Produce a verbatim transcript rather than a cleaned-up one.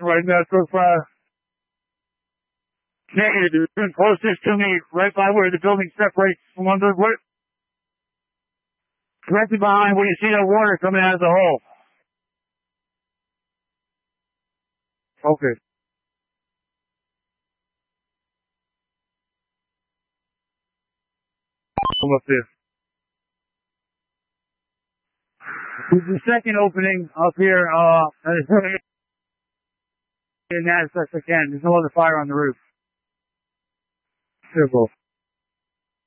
right now so far. Negative. Been closest to me, right by where the building separates from under what? Directly behind where you see that water coming out of the hole. Okay. Come up there. The second opening up here, uh, in that as best I can. There's no other fire on the roof. Simple.